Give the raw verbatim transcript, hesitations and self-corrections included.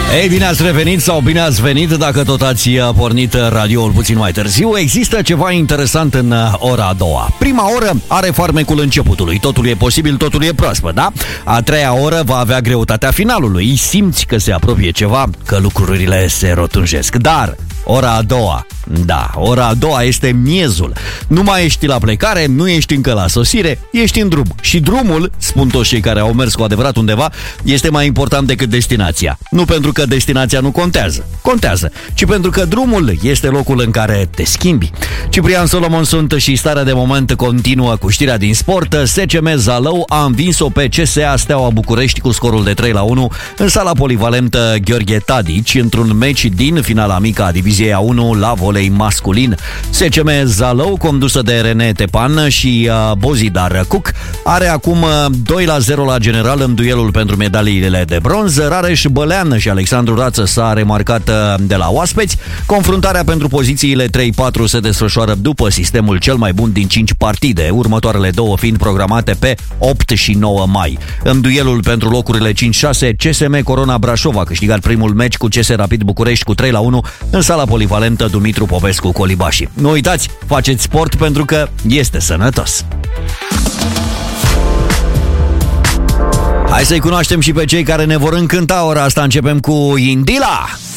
Ei, bine ați revenit sau bine ați venit dacă tot ați pornit radioul puțin mai târziu. Există ceva interesant în ora a doua. Prima oră are farmecul începutului. Totul e posibil, totul e proaspăt, da? A treia oră va avea greutatea finalului. Simți că se apropie ceva, că lucrurile se rotunjesc. Dar ora a doua, da, ora a doua este miezul. Nu mai ești la plecare, nu ești încă la sosire, ești în drum. Și drumul, spun toți cei care au mers cu adevărat undeva, este mai important decât destinația. Nu pentru că destinația nu contează, contează, ci pentru că drumul este locul în care te schimbi. Ciprian Solomon sunt și starea de moment continuă cu știrea din sport. S C M Zalău a învins-o pe C S A Steaua București cu scorul de trei la unu în sala polivalentă Gheorghe Tadici, într-un meci din finala mică a diviziei a unu la volei masculin. S C M Zalău, condusă de René Tepan și uh, Bozidar Cuc, are acum uh, doi la zero la general în duelul pentru medaliile de bronz. Rareș Bălean și Alexandru Rață s-a remarcat uh, de la oaspeți. Confruntarea pentru pozițiile trei patru se desfășoară după sistemul cel mai bun din cinci partide, următoarele două fiind programate pe opt și nouă mai. În duelul pentru locurile cinci șase, C S M Corona Brașov a câștigat primul meci cu C S Rapid București cu trei la unu în sala polivalentă Dumitru Popescu Colibași. Nu uitați, faceți sport pentru că este sănătos. Hai să-i cunoaștem și pe cei care ne vor încânta ora asta. Începem cu Indila.